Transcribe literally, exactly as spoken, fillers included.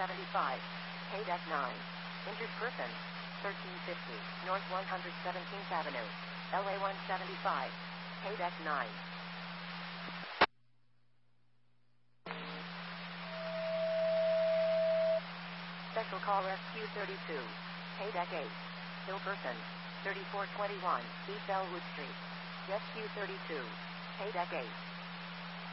seventy-five. Haydeck nine. Injured person. thirteen fifty. North one hundred seventeenth Avenue. L A one seventy-five. Haydeck nine. Special call Rescue thirty-two. Haydeck eight. Ill person. thirty-four twenty-one. East Elwood Street. Rescue thirty-two. Haydeck eight.